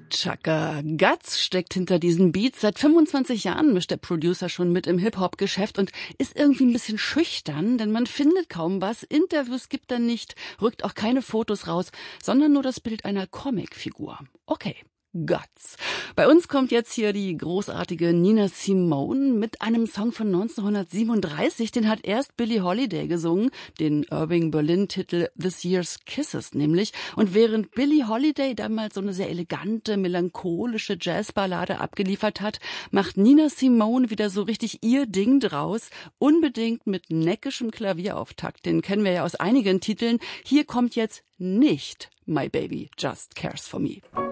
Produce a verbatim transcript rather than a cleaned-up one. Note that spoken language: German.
Chaka Guts steckt hinter diesen Beats. Seit fünfundzwanzig Jahren mischt der Producer schon mit im Hip-Hop-Geschäft und ist irgendwie ein bisschen schüchtern, denn man findet kaum was. Interviews gibt er nicht, rückt auch keine Fotos raus, sondern nur das Bild einer Comicfigur. Okay. Guts. Bei uns kommt jetzt hier die großartige Nina Simone mit einem Song von neunzehnhundertsiebenunddreißig. Den hat erst Billie Holiday gesungen, den Irving Berlin-Titel This Year's Kisses nämlich. Und während Billie Holiday damals so eine sehr elegante, melancholische Jazzballade abgeliefert hat, macht Nina Simone wieder so richtig ihr Ding draus. Unbedingt mit neckischem Klavierauftakt. Den kennen wir ja aus einigen Titeln. Hier kommt jetzt nicht My Baby Just Cares For Me.